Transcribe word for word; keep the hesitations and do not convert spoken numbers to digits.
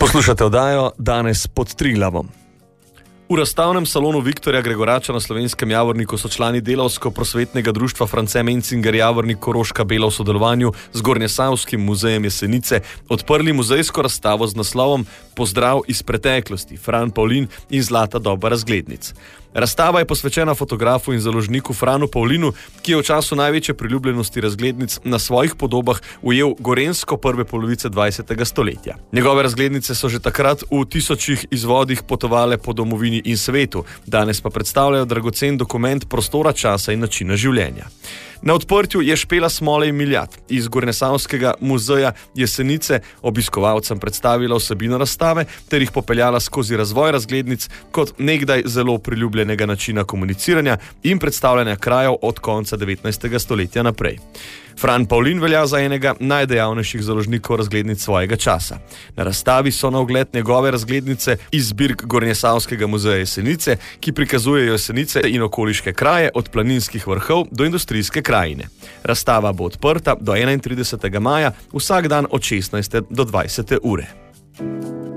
Poslušate oddajo Danes pod Triglavom. V razstavnem salonu Viktorja Gregorača na Slovenskem Javorniku so člani delavsko-prosvetnega društva France Menzinger Javornik Koroška Bela v sodelovanju z Gornjesavskim muzejem Jesenice odprli muzejsko razstavo z naslovom Pozdrav iz preteklosti, Fran Pavlin in zlata doba razglednic. Razstava je posvečena fotografu in založniku Franu Pavlinu, ki je v času največje priljubljenosti razglednic na svojih podobah ujel Gorenjsko prve polovice dvajsetega stoletja. Njegove razglednice so že takrat v tisočih izvodih potovale po domovini in svetu, danes pa predstavljajo dragocen dokument prostora, časa in načina življenja. Na odprtju je Špela Smolej Miljat iz Gornjesavskega muzeja Jesenice obiskovalcem predstavila vsebino razstave ter jih popeljala skozi razvoj razglednic kot nekdaj zelo priljubljenega načina komuniciranja in predstavljanja krajev od konca devetnajstega stoletja naprej. Fran Pavlin velja za enega najdejavnejših založnikov razglednic svojega časa. Na razstavi so na ogled njegove razglednice iz zbirk Gornjesavskega muzeja Jesenice, ki prikazujejo Jesenice in okoliške kraje od planinskih vrhov do industrijske krajine. Razstava bo odprta do enaintridesetega maja, vsak dan od šestnajste do dvajsete ure.